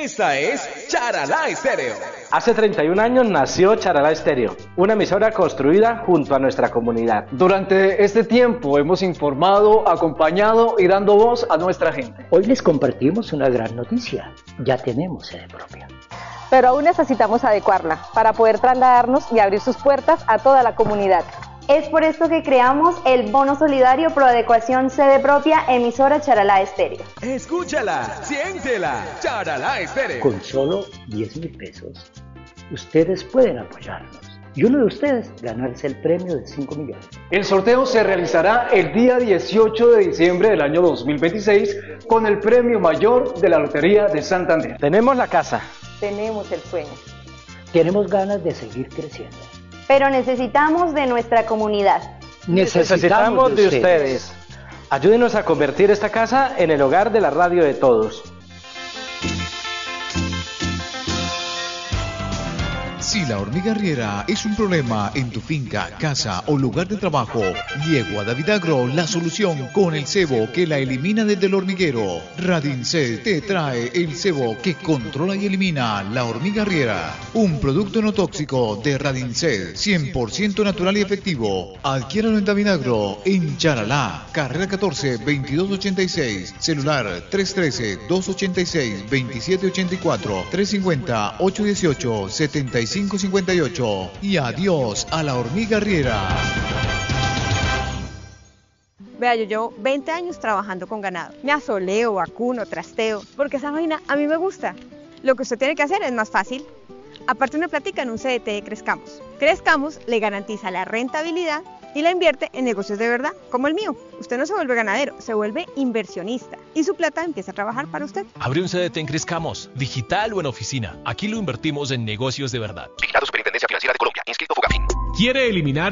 Esta es Charalá Estéreo. Hace 31 años nació Charalá Estéreo, una emisora construida junto a nuestra comunidad. Durante este tiempo hemos informado, acompañado y dando voz a nuestra gente. Hoy les compartimos una gran noticia. Ya tenemos sede propia. Pero aún necesitamos adecuarla para poder trasladarnos y abrir sus puertas a toda la comunidad. Es por esto que creamos el Bono Solidario Pro Adecuación Sede Propia, emisora Charalá Estéreo. Escúchala, siéntela, Charalá Estéreo. Con solo 10,000 pesos, ustedes pueden apoyarnos. Y uno de ustedes ganarse el premio de 5 millones. El sorteo se realizará el día 18 de diciembre del año 2026 con el premio mayor de la Lotería de Santander. Tenemos la casa. Tenemos el sueño. Tenemos ganas de seguir creciendo. Pero necesitamos de nuestra comunidad. Necesitamos de ustedes. Ayúdenos a convertir esta casa en el hogar de la radio de todos. Si la hormiga arriera es un problema en tu finca, casa o lugar de trabajo, llegó a David Agro la solución con el cebo que la elimina desde el hormiguero. Radinced te trae el cebo que controla y elimina la hormiga arriera. Un producto no tóxico de Radinced, 100% natural y efectivo. Adquiéralo en David Agro, en Charalá, carrera 14, 2286, celular 313-286-2784, 350-818-7558 y adiós a la hormiga arriera. Vea, yo llevo 20 años trabajando con ganado. Me asoleo, vacuno, trasteo, porque esa vaina a mí me gusta. Lo que usted tiene que hacer es más fácil. Aparte una plática en un CDT de Crezcamos. Crezcamos le garantiza la rentabilidad y la invierte en negocios de verdad, como el mío. Usted no se vuelve ganadero, se vuelve inversionista y su plata empieza a trabajar para usted. Abre un CDT en Crezcamos, digital o en oficina. Aquí lo invertimos en negocios de verdad. Vigilado Superintendencia Financiera de Colombia. Inscrito Fogafín. ¿Quiere eliminar